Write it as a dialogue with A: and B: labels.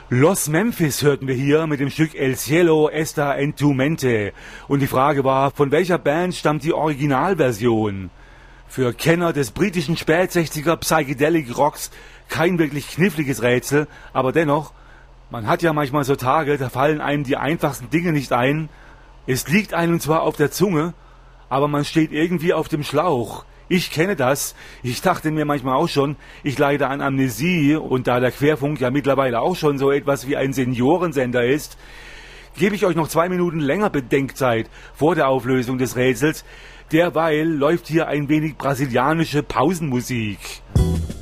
A: Los Memphis hörten wir hier mit dem Stück El Cielo Está en tu Mente. Und die Frage war, von welcher Band stammt die Originalversion? Für Kenner des britischen Spätsechziger Psychedelic Rocks kein wirklich kniffliges Rätsel, aber dennoch, man hat ja manchmal so Tage, da fallen einem die einfachsten Dinge nicht ein. Es liegt einem zwar auf der Zunge, aber man steht irgendwie auf dem Schlauch. Ich kenne das. Ich dachte mir manchmal auch schon, ich leide an Amnesie, und da der Querfunk ja mittlerweile auch schon so etwas wie ein Seniorensender ist, gebe ich euch noch 2 Minuten länger Bedenkzeit vor der Auflösung des Rätsels. Derweil läuft hier ein wenig brasilianische Pausenmusik.